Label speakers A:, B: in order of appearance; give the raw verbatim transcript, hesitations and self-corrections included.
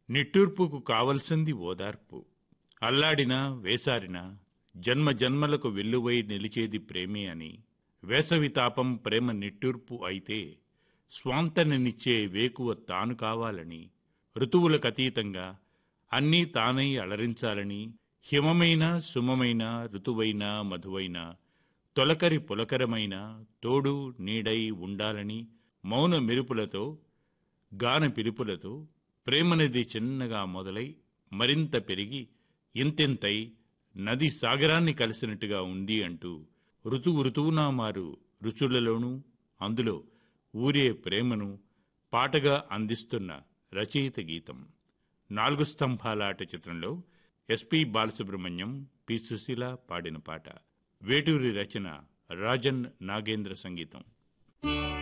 A: నిట్టూర్పుకు కావలసింది ఓదార్పు. అల్లాడినా వేసారినా జన్మ జన్మలకు వెల్లువై నిలిచేది ప్రేమే అని, వేసవి తాపం ప్రేమ నిట్టూర్పు అయితే స్వాంతననిచ్చే వేకువ తాను కావాలని, ఋతువులకతీతంగా అన్నీ తానై అలరించాలని, హిమమైన సుమమైన ఋతువైన మధువైన తొలకరి పులకరమైన తోడు నీడై ఉండాలని, మౌన మెరుపులతో గాన పిలుపులతో ప్రేమనది చిన్నగా మొదలై మరింత పెరిగి ఇంతెంతై నది సాగరాన్ని కలిసినట్టుగా ఉంది అంటూ ఋతువు ఋతువునా మారు రుచులలోనూ అందులో ఊరే ప్రేమను పాటగా అందిస్తున్న రచయిత గీతం. నాలుగు స్తంభాల ఆట చిత్రంలో ఎస్పి బాలసుబ్రహ్మణ్యం, పి సుశీల పాడిన పాట. వేటూరి రచన, రాజన్ నాగేంద్ర సంగీతం.